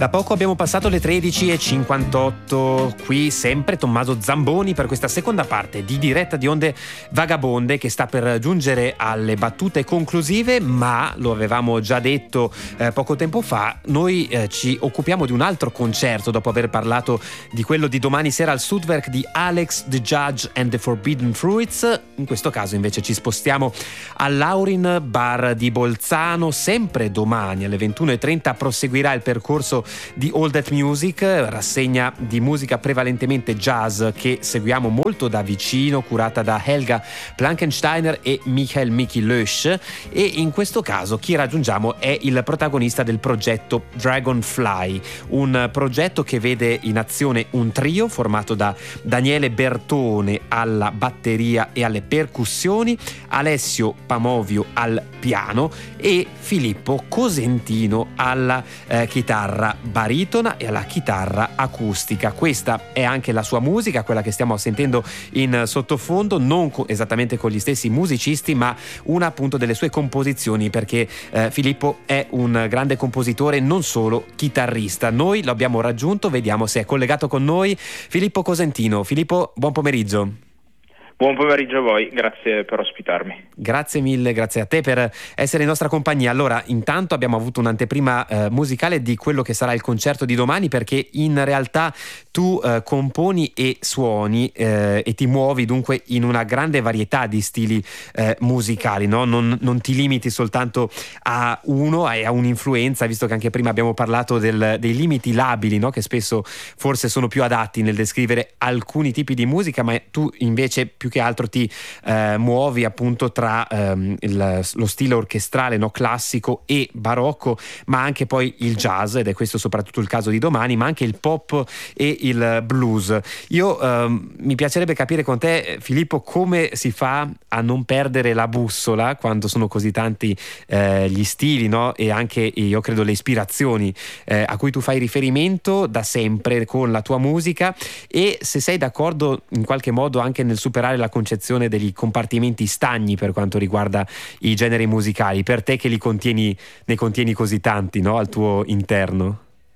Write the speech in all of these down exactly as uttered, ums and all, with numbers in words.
Da poco abbiamo passato le tredici e cinquantotto, qui sempre Tommaso Zamboni per questa seconda parte di Diretta di Onde Vagabonde che sta per giungere alle battute conclusive, ma lo avevamo già detto eh, poco tempo fa, noi eh, ci occupiamo di un altro concerto dopo aver parlato di quello di domani sera al Sudwerk di Alex the Judge and the Forbidden Fruits. In questo caso invece ci spostiamo all'Aurin Bar di Bolzano. Sempre domani alle ventuno e trenta proseguirà il percorso di All That Music, rassegna di musica prevalentemente jazz che seguiamo molto da vicino, curata da Helga Plankensteiner e Michael Mickey Lösch, e in questo caso chi raggiungiamo è il protagonista del progetto Dragonfly, un progetto che vede in azione un trio formato da Daniele Bertone alla batteria e alle percussioni, Alessio Pamovio al piano e Filippo Cosentino alla eh, chitarra baritona e alla chitarra acustica. Questa è anche la sua musica, quella che stiamo sentendo in sottofondo, non co- esattamente con gli stessi musicisti, ma una appunto delle sue composizioni, perché eh, Filippo è un grande compositore, non solo chitarrista. Noi lo abbiamo raggiunto, vediamo se è collegato con noi. Filippo Cosentino. Filippo, buon pomeriggio. Buon pomeriggio a voi, grazie per ospitarmi. Grazie mille, grazie a te per essere in nostra compagnia. Allora, intanto abbiamo avuto un'anteprima eh, musicale di quello che sarà il concerto di domani, perché in realtà tu eh, componi e suoni eh, e ti muovi dunque in una grande varietà di stili eh, musicali, no? Non, non ti limiti soltanto a uno e a un'influenza, visto che anche prima abbiamo parlato del, dei limiti labili, no? Che spesso forse sono più adatti nel descrivere alcuni tipi di musica, ma tu invece più che altro ti eh, muovi appunto tra ehm, il, lo stile orchestrale, no, classico e barocco, ma anche poi il jazz, ed è questo soprattutto il caso di domani, ma anche il pop e il blues. Io ehm, mi piacerebbe capire con te, Filippo, come si fa a non perdere la bussola quando sono così tanti eh, gli stili, no? E anche, io credo, le ispirazioni eh, a cui tu fai riferimento da sempre con la tua musica, e se sei d'accordo in qualche modo anche nel superare la concezione degli compartimenti stagni per quanto riguarda i generi musicali, per te che li contieni, ne contieni così tanti, no, al tuo interno.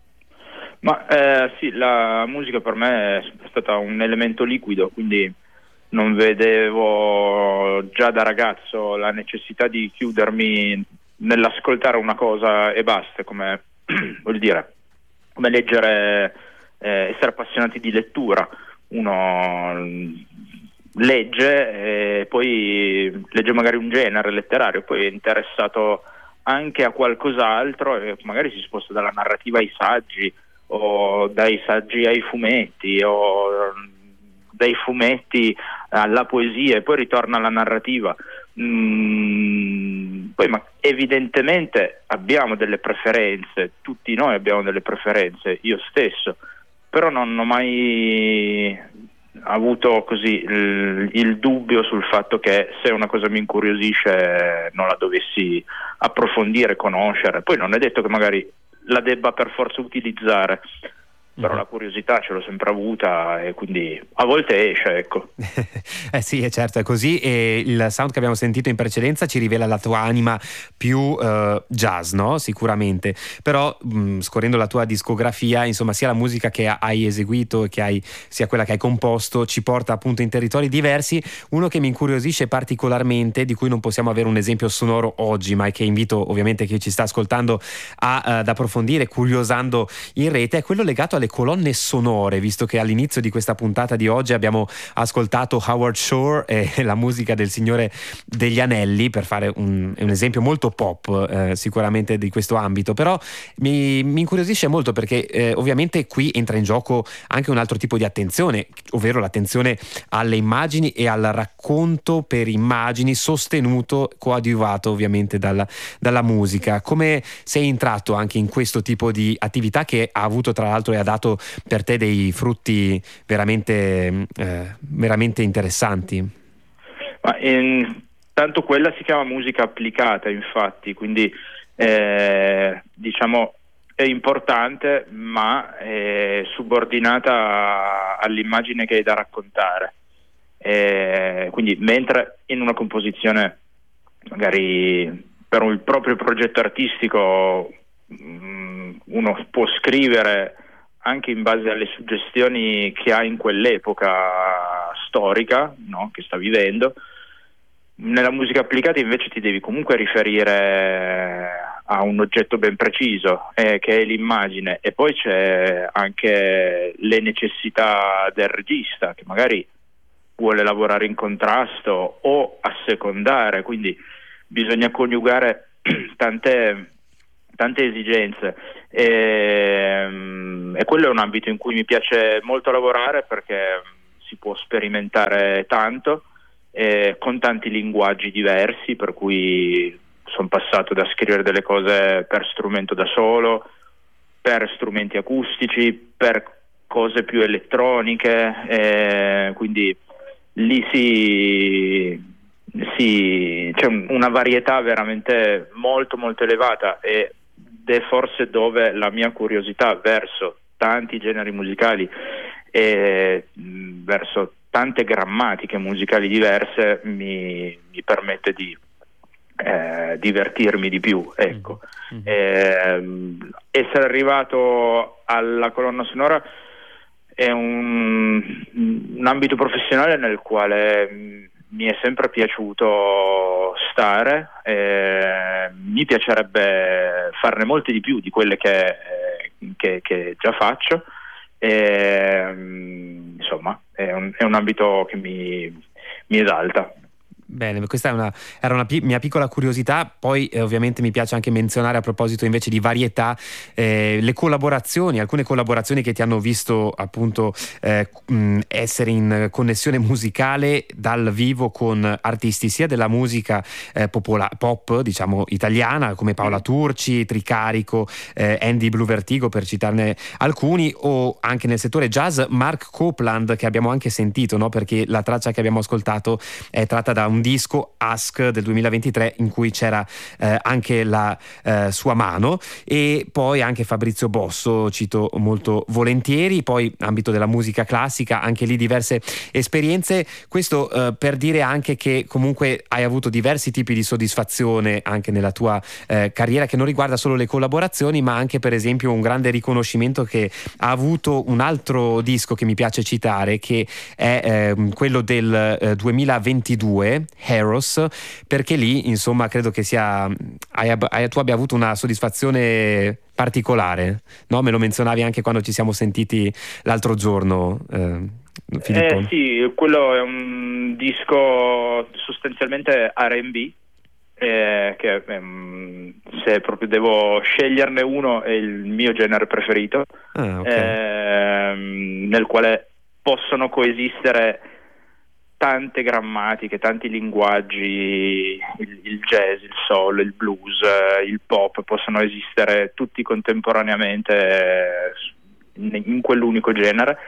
Ma eh, sì, la musica per me è stata un elemento liquido, quindi non vedevo già da ragazzo la necessità di chiudermi nell'ascoltare una cosa e basta, come vuol dire, come leggere, eh, essere appassionati di lettura. Uno legge e poi legge magari un genere letterario, poi è interessato anche a qualcos'altro e magari si sposta dalla narrativa ai saggi, o dai saggi ai fumetti, o dai fumetti alla poesia e poi ritorna alla narrativa. Mm, poi ma evidentemente abbiamo delle preferenze, tutti noi abbiamo delle preferenze, io stesso, però non ho mai avuto così il, il dubbio sul fatto che se una cosa mi incuriosisce non la dovessi approfondire, conoscere. Poi non è detto che magari la debba per forza utilizzare, però la curiosità ce l'ho sempre avuta e quindi a volte esce, ecco. Eh sì, è certo, è così, e il sound che abbiamo sentito in precedenza ci rivela la tua anima più uh, jazz, no? Sicuramente, però mh, scorrendo la tua discografia, insomma, sia la musica che hai eseguito e che hai, sia quella che hai composto, ci porta appunto in territori diversi. Uno che mi incuriosisce particolarmente, di cui non possiamo avere un esempio sonoro oggi, ma che invito ovviamente chi ci sta ascoltando a, uh, ad approfondire, curiosando in rete, è quello legato alle colonne sonore, visto che all'inizio di questa puntata di oggi abbiamo ascoltato Howard Shore e la musica del Signore degli Anelli, per fare un, un esempio molto pop eh, sicuramente di questo ambito, però mi, mi incuriosisce molto perché eh, ovviamente qui entra in gioco anche un altro tipo di attenzione, ovvero l'attenzione alle immagini e al racconto per immagini sostenuto, coadiuvato ovviamente dalla, dalla musica. Come sei entrato anche in questo tipo di attività che ha avuto tra l'altro e ha dato per te dei frutti veramente, eh, veramente interessanti? Ma in, tanto quella si chiama musica applicata, infatti, quindi eh, diciamo è importante, ma è subordinata all'immagine che hai da raccontare. Eh, quindi mentre in una composizione magari per il proprio progetto artistico uno può scrivere anche in base alle suggestioni che ha in quell'epoca storica, no? Che sta vivendo. Nella musica applicata invece ti devi comunque riferire a un oggetto ben preciso, eh, che è l'immagine, e poi c'è anche le necessità del regista, che magari vuole lavorare in contrasto o assecondare, quindi bisogna coniugare tante, tante esigenze, e, e quello è un ambito in cui mi piace molto lavorare, perché si può sperimentare tanto, eh, con tanti linguaggi diversi, per cui sono passato da scrivere delle cose per strumento da solo, per strumenti acustici, per cose più elettroniche, eh, quindi lì si, si c'è una varietà veramente molto molto elevata, ed è forse dove la mia curiosità verso tanti generi musicali e mh, verso tante grammatiche musicali diverse mi, mi permette di eh, divertirmi di più, ecco. Mm-hmm. Eh, essere arrivato alla colonna sonora è un, un ambito professionale nel quale mi è sempre piaciuto stare, eh, mi piacerebbe farne molte di più di quelle che, che, che già faccio, e, insomma è un, è un ambito che mi, mi esalta. Bene, questa è una, era una pi- mia piccola curiosità. Poi eh, ovviamente mi piace anche menzionare, a proposito invece di varietà, eh, le collaborazioni, alcune collaborazioni che ti hanno visto appunto eh, mh, essere in connessione musicale dal vivo con artisti sia della musica eh, popola- pop, diciamo italiana, come Paola Turci, Tricarico, eh, Andy Blue Vertigo, per citarne alcuni, o anche nel settore jazz Mark Copeland, che abbiamo anche sentito, no? Perché la traccia che abbiamo ascoltato è tratta da un un disco Ask del duemilaventitré in cui c'era eh, anche la eh, sua mano, e poi anche Fabrizio Bosso cito molto volentieri. Poi ambito della musica classica, anche lì diverse esperienze. Questo eh, per dire anche che comunque hai avuto diversi tipi di soddisfazione anche nella tua eh, carriera, che non riguarda solo le collaborazioni, ma anche per esempio un grande riconoscimento che ha avuto un altro disco che mi piace citare, che è eh, quello del eh, duemilaventidue, Heroes, perché lì insomma credo che sia hai, hai, tu abbia avuto una soddisfazione particolare, no? Me lo menzionavi anche quando ci siamo sentiti l'altro giorno, eh, Filippo. Eh sì, quello è un disco sostanzialmente R and B, eh, che ehm, se proprio devo sceglierne uno è il mio genere preferito, ah, okay. ehm, nel quale possono coesistere tante grammatiche, tanti linguaggi, il, il jazz, il soul, il blues, il pop, possono esistere tutti contemporaneamente in, in quell'unico genere.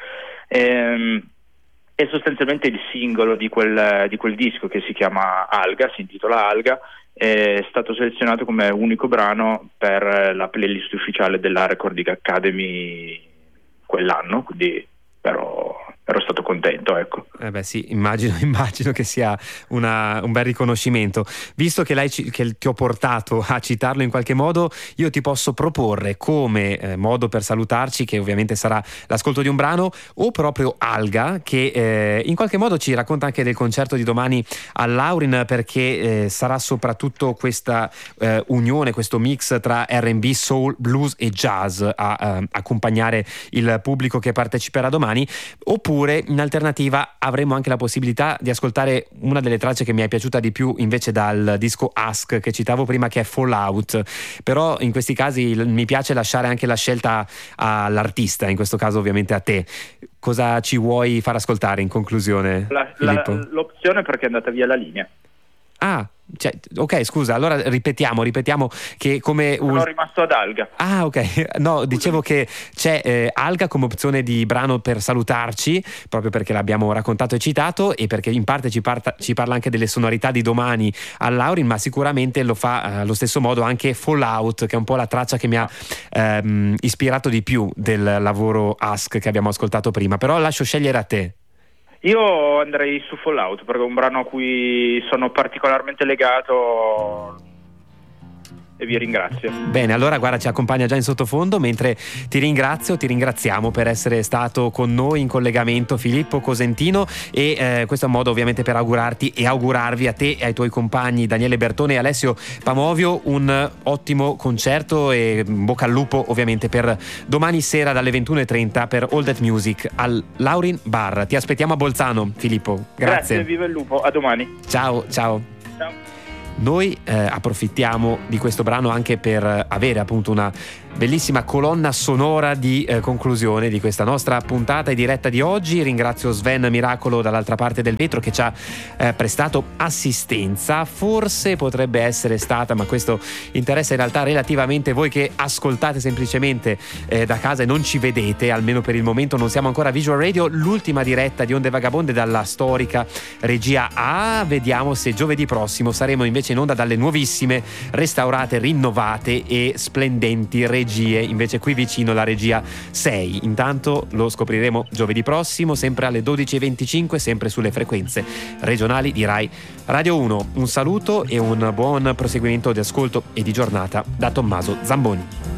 E, è sostanzialmente il singolo di quel, di quel disco, che si chiama Alga, si intitola Alga, è stato selezionato come unico brano per la playlist ufficiale della Recording Academy quell'anno, quindi però ero stato contento, ecco. Eh beh sì, immagino, immagino che sia una, un bel riconoscimento. Visto che, lei, che ti ho portato a citarlo in qualche modo, io ti posso proporre come eh, modo per salutarci, che ovviamente sarà l'ascolto di un brano, o proprio Alga, che eh, in qualche modo ci racconta anche del concerto di domani all'Aurin, perché eh, sarà soprattutto questa eh, unione, questo mix tra R and B, soul, blues e jazz a eh, accompagnare il pubblico che parteciperà domani. Oppure in alternativa avremo anche la possibilità di ascoltare una delle tracce che mi è piaciuta di più invece dal disco Ask che citavo prima, che è Fallout. Però in questi casi mi piace lasciare anche la scelta all'artista, in questo caso ovviamente a te. Cosa ci vuoi far ascoltare in conclusione, la, Filippo? La, l'opzione, perché è andata via la linea. Ah, cioè, ok, scusa, allora ripetiamo, ripetiamo che come un... Sono rimasto ad Alga. Ah, ok, no, Scusami. Dicevo che c'è eh, Alga come opzione di brano per salutarci, proprio perché l'abbiamo raccontato e citato, e perché in parte ci, parta, ci parla anche delle sonorità di domani all'Aurin, ma sicuramente lo fa eh, allo stesso modo anche Fallout, che è un po' la traccia che mi ha ehm, ispirato di più del lavoro Ask che abbiamo ascoltato prima, però lascio scegliere a te. Io andrei su Fallout, perché è un brano a cui sono particolarmente legato, e vi ringrazio. Bene, allora guarda, ci accompagna già in sottofondo, mentre ti ringrazio, ti ringraziamo per essere stato con noi in collegamento, Filippo Cosentino, e eh, questo è un modo ovviamente per augurarti e augurarvi a te e ai tuoi compagni Daniele Bertone e Alessio Pamovio un ottimo concerto e bocca al lupo ovviamente per domani sera dalle ventuno e trenta per All That Music al Laurin Bar. Ti aspettiamo a Bolzano, Filippo. Grazie. Grazie, viva il lupo, a domani. Ciao, ciao. Ciao. Noi eh, approfittiamo di questo brano anche per avere appunto una bellissima colonna sonora di eh, conclusione di questa nostra puntata e diretta di oggi. Ringrazio Sven Miracolo dall'altra parte del vetro che ci ha eh, prestato assistenza. Forse potrebbe essere stata, ma questo interessa in realtà relativamente voi che ascoltate semplicemente eh, da casa e non ci vedete, almeno per il momento non siamo ancora Visual Radio, l'ultima diretta di Onde Vagabonde dalla storica regia A. Vediamo se giovedì prossimo saremo invece in onda dalle nuovissime, restaurate, rinnovate e splendenti regie, invece qui vicino la regia sei. Intanto lo scopriremo giovedì prossimo, sempre alle dodici e venticinque, sempre sulle frequenze regionali di Rai Radio uno. Un saluto e un buon proseguimento di ascolto e di giornata da Tommaso Zamboni.